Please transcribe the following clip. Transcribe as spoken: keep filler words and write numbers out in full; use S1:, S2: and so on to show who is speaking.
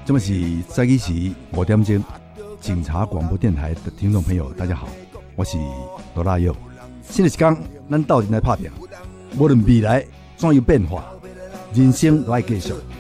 S1: 这么是早起时五点钟，警察广播电台的听众朋友，大家好，我是罗大佑。新的一天，咱斗阵来打拼，无论未来怎样变化，人生都要继续。